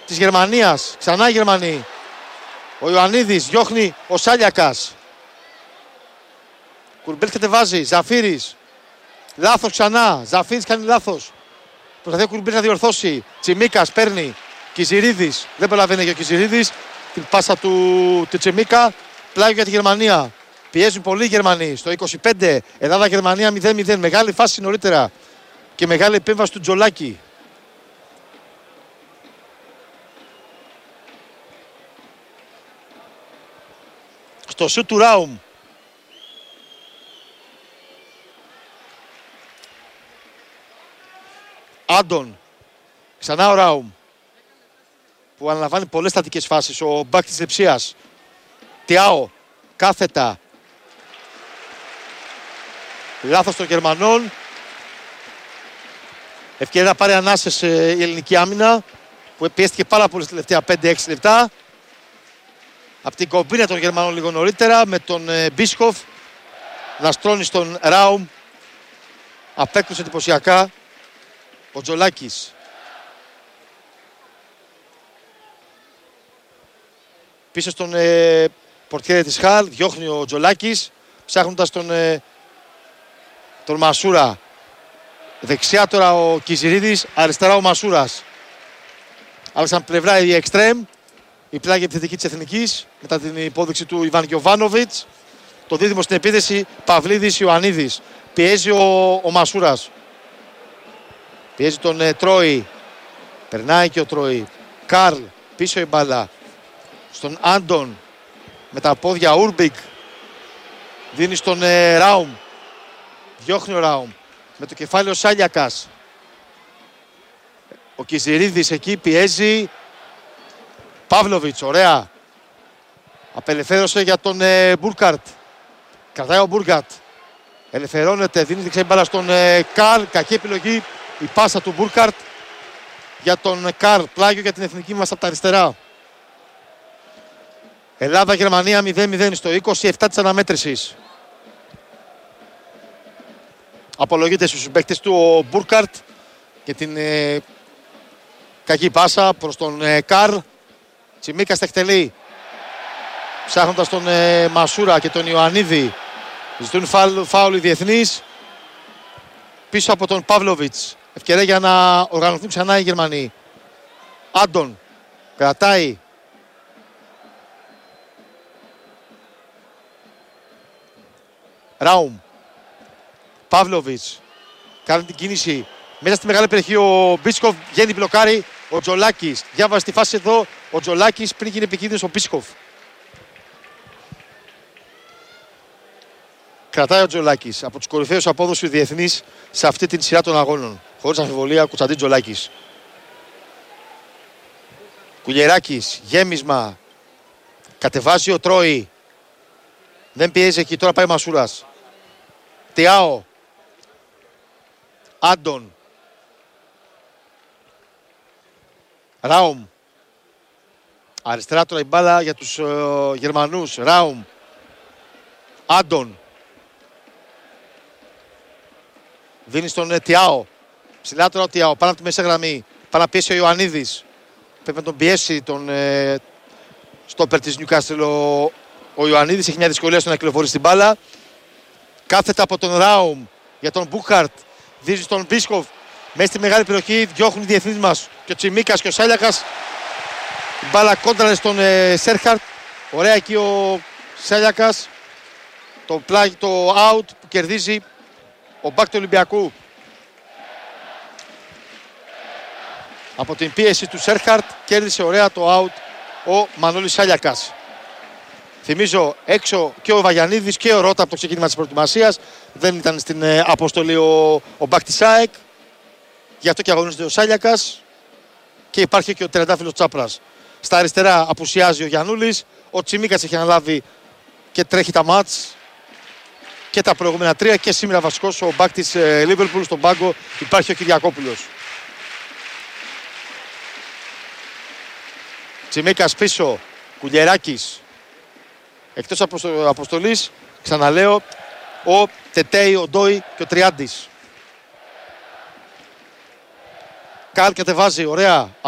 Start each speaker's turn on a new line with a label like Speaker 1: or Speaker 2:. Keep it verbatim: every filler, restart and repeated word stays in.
Speaker 1: της Γερμανίας. Ξανά οι Γερμανοί. Ο Ιωαννίδης διώχνει ο Σάλιακας. Κουρμπέλης κατεβάζει. Ζαφύρης. Λάθος ξανά. Ζαφύρης κάνει λάθος. Προσπαθεί ο Κουρμπέλης να διορθώσει. Τσιμίκας παίρνει. Κιζηρίδης. Δεν προλαβαίνει και ο Κιζηρίδης. Την πάσα του, του Τσιμίκα. Πλάγιο για τη Γερμανία. Πιέζουν πολύ οι Γερμανοί. Στο είκοσι πέντε. Ελλάδα-Γερμανία μηδέν μηδέν. Μεγάλη φάση νωρίτερα. Και μεγάλη επέμβαση του Τζολάκη. Στο σουτ του Ράουμ. Άντων. Ξανά ο Ράουμ. Που αναλαμβάνει πολλές στατικές φάσεις. Ο μπακ της δεξιάς. Τιάο. Κάθετα. Λάθος των Γερμανών. Ευκαιρία να πάρει ανάσες η ελληνική άμυνα. Που πιέστηκε πάρα πολύ στα τελευταία πέντε έξι λεπτά. Από την κομπίνα των Γερμανών λίγο νωρίτερα. Με τον Μπίσκοφ να στρώνει στον Ράουμ. Απέκτησε εντυπωσιακά ο Τζολάκης. Πίσω στον ε, πορτιέρι της Χαλ διώχνει ο Τζολάκης. Ψάχνοντας τον, ε, τον Μασούρα. Δεξιά τώρα ο Κιζηρίδης, αριστερά ο Μασούρας. Άλλαξαν πλευρά η εξτρέμ. Η πλάγια επιθετική της Εθνικής μετά την υπόδειξη του Ιβάν Γιοβάνοβιτς. Το δίδυμο στην επίθεση Παυλίδης Ιωαννίδης. Πιέζει ο, ο Μασούρας. Πιέζει τον ε, Τρόι. Περνάει και ο Τρόι. Καρλ πίσω η μπάλα. Στον Άντων. Με τα πόδια Ούρμπικ. Δίνει στον ε, Ράουμ. Διώχνει ο Ράουμ. Με το κεφάλι ο Σάλιακας. Ο Κιζηρίδης εκεί πιέζει. Παύλοβιτς, ωραία. Απελευθέρωσε για τον ε, Μπούρκαρτ. Κρατάει ο Μπούρκαρτ. Ελευθερώνεται, δίνει δεξιά μπάλα στον ε, Καρλ. Κακή επιλογή η πάσα του Μπούρκαρτ για τον ε, Καρλ. Πλάγιο για την εθνική μας από τα αριστερά. Ελλάδα-Γερμανία μηδέν μηδέν στο είκοσι επτά της αναμέτρησης. Απολογείται στους παίκτες του ο Μπούρκαρτ και την ε, κακή πάσα προς τον ε, Καρλ. Τσιμίκας τα εκτελεί. Ψάχνοντας τον ε, Μασούρα και τον Ιωαννίδη. Ζητούν φάουλ, φάουλ οι διεθνείς. Πίσω από τον Παύλοβιτς. Ευκαιρία για να οργανωθούν ξανά οι Γερμανοί. Άντων. Κρατάει. Ράουμ. Παύλοβιτς. Κάνει την κίνηση. Μέσα στη μεγάλη περιοχή ο Μπίσκοφ βγαίνει μπλοκάρει. Ο Τζολάκης. Διάβασε τη φάση εδώ. Ο Τζολάκης πριν γίνει επικίνδυνος ο Μπίσκοφ. Κρατάει ο Τζολάκης από τους κορυφαίους απόδοσους διεθνείς σε αυτή την σειρά των αγώνων. Χωρίς αμφιβολία, Κωνσταντίν Τζολάκης. Κουλιεράκης, γέμισμα. Κατεβάζει ο Τρόι. Δεν πιέζει εκεί, τώρα πάει ο Μασούρας. Τιάο. Άντων. Ράουμ. Αριστερά τώρα η μπάλα για τους uh, Γερμανούς. Ράουμ. Άντων. Δίνει στον uh, Τιάο. Ψηλά τώρα ο Τιάο. Πάνω από τη μέση γραμμή. Πάνω να πιέσει ο Ιωαννίδης. Πρέπει να τον πιέσει τον uh, στόπερ της Νιουκάστελ. Ο, ο Ιωαννίδης έχει μια δυσκολία στο να κυκλοφορήσει την μπάλα. Κάθεται από τον Ράουμ για τον Μπούχαρτ. Δίνει στον Μπίσκοφ. Μέσα στη μεγάλη περιοχή διώχνουν οι διεθνείς μας. Και ο Τσιμίκας και ο Σάλιακας. Η μπάλα κόντρανε στον ε, Σέρχαρτ. Ωραία εκεί ο Σάλιακας. Το, πλάγι, το out που κερδίζει ο μπακ του Ολυμπιακού. Από την πίεση του Σέρχαρτ κέρδισε ωραία το out ο Μανώλης Σάλιακας. Θυμίζω έξω και ο Βαγιανίδης και ο Ρώτα από το ξεκίνημα της προετοιμασίας. Δεν ήταν στην ε, αποστολή ο, ο μπακ της ΑΕΚ. Γι' αυτό και αγωνίζεται ο Σάλιακας. Και υπάρχει και ο τριαντάφυλλος Τσάπρας. Στα αριστερά απουσιάζει ο Γιαννούλης. Ο Τσιμίκας έχει αναλάβει και τρέχει τα μάτς. Και τα προηγούμενα τρία. Και σήμερα βασικός ο μπακ της ε, Λίβερπουλ. Στον πάγκο υπάρχει ο Κυριακόπουλος. Τσιμίκας πίσω. Κουλιεράκης. Εκτός αποστολής, ξαναλέω, ο Τετέι, ο Ντόι και ο Τριάντης. Καλ κατεβάζει, ωραία.